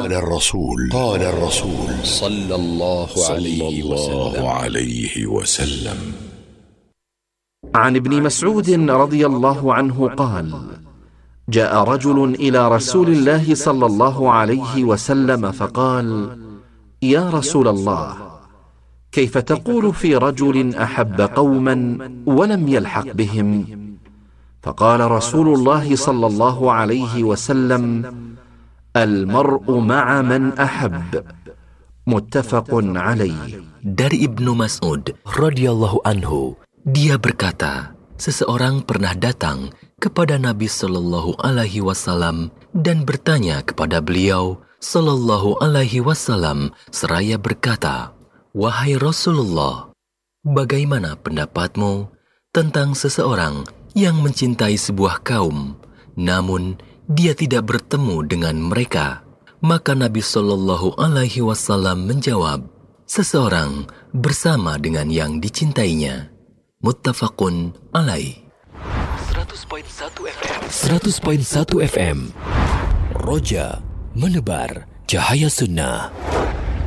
قال الرسول صلى الله عليه وسلم. عن ابن مسعود رضي الله عنه قال: جاء رجل إلى رسول الله صلى الله عليه وسلم فقال: يا رسول الله، كيف تقول في رجل أحب قوما ولم يلحق بهم؟ فقال رسول الله صلى الله عليه وسلم: المرء مع من أحب. متفق عليه. Dari Ibnu Mas'ud radhiyallahu anhu, dia berkata, seseorang pernah datang kepada Nabi Sallallahu Alaihi Wasallam dan bertanya kepada beliau Sallallahu Alaihi Wasallam seraya berkata, wahai Rasulullah, bagaimana pendapatmu tentang seseorang yang mencintai sebuah kaum, namun dia tidak bertemu dengan mereka? Maka Nabi Sallallahu Alaihi Wasallam menjawab, seseorang bersama dengan yang dicintainya. Muttafaqun alaih. 100.1 FM Roja menebar cahaya sunnah.